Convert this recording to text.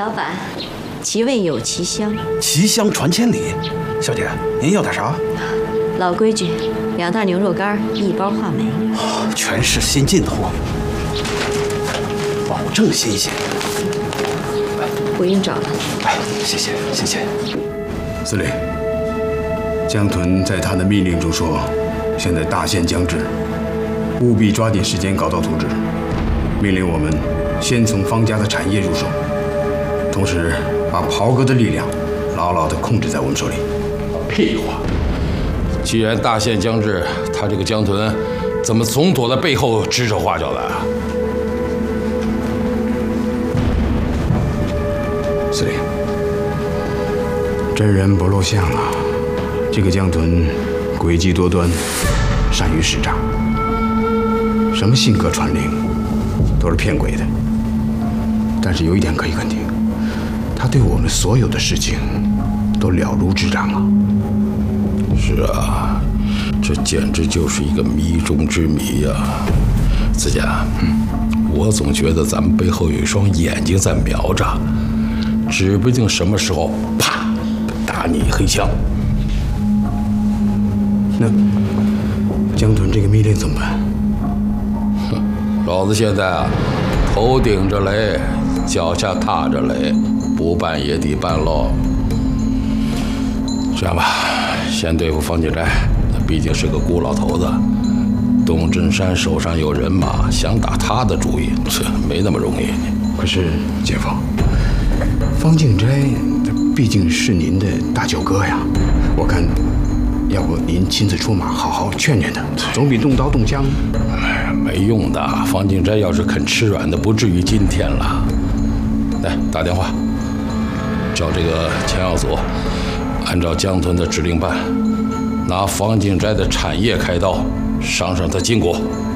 老板，其味有其香， 其香传千里。小姐，您要点啥？ 老规矩，2袋牛肉干，1包话梅， 全是新进的货，保证新鲜。 不用找了。 哎，谢谢谢谢。 司令，江屯在他的命令中说，现在大限将至，务必抓紧时间搞到图纸，命令我们先从方家的产业入手，同时把袍哥的力量牢牢地控制在我们手里。 屁话！既然大限将至，他这个江屯怎么总躲在背后指手画脚的啊？ 司令，真人不露相啊！这个江屯诡计多端，善于使诈，什么性格传令都是骗鬼的。但是有一点可以肯定，他对我们所有的事情都了如指掌啊。 是啊，这简直就是一个谜中之谜呀！子嘉，我总觉得咱们背后有一双眼睛在瞄着，指不定什么时候啪打你一黑枪。 那江屯这个密令怎么办？ 老子现在啊，头顶着雷，脚下踏着雷，不办也得办喽。这样吧，先对付方景斋，他毕竟是个孤老头子。董振山手上有人马，想打他的主意，这没那么容易。 可是姐夫，方景斋他毕竟是您的大舅哥呀，我看，要不您亲自出马，好好劝劝他，总比动刀动枪。 哎，没用的。方景斋要是肯吃软的，不至于今天了。来，打电话，叫这个钱耀祖按照江屯的指令办，拿方景斋的产业开刀，伤他筋骨。